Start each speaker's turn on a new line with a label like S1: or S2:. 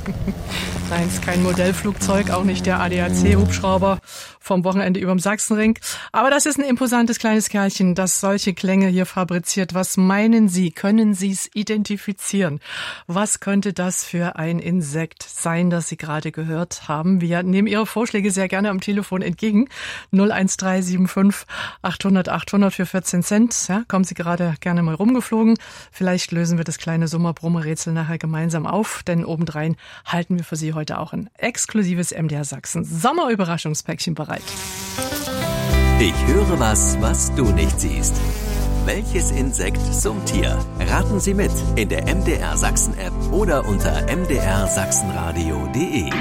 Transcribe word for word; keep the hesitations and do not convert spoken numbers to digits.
S1: Nein, es ist kein Modellflugzeug, auch nicht der A D A C-Hubschrauber vom Wochenende überm Sachsenring. Aber das ist ein imposantes kleines Kerlchen, das solche Klänge hier fabriziert. Was meinen Sie? Können Sie es identifizieren? Was könnte das für ein Insekt sein, das Sie gerade gehört haben? Wir nehmen Ihre Vorschläge sehr gerne am Telefon entgegen. null eins drei sieben fünf achthundert achthundert für vierzehn Cent. Ja, kommen Sie gerade gerne mal rumgeflogen. Vielleicht lösen wir das kleine Summer-Brumme-Rätsel nachher gemeinsam auf, denn obendrein halten wir für Sie heute auch ein exklusives M D R Sachsen Sommerüberraschungspäckchen bereit.
S2: Ich höre was, was du nicht siehst. Welches Insekt summt hier? Raten Sie mit in der M D R Sachsen App oder unter m d r sachsenradio punkt d e.